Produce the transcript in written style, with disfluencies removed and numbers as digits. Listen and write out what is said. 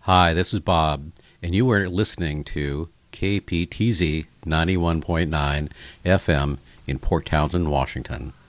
Hi, this is Bob, and you are listening to KPTZ 91.9 FM in Port Townsend, Washington.